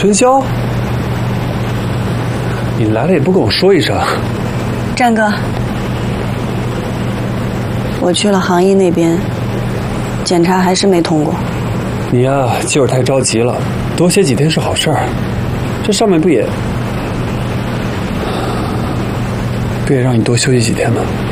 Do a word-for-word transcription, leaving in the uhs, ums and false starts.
春宵，你来了也不跟我说一声。 战哥，我去了杭医那边，检查还是没通过。 你呀、啊，就是太着急了，多歇几天是好事儿。这上面不也不也让你多休息几天吗？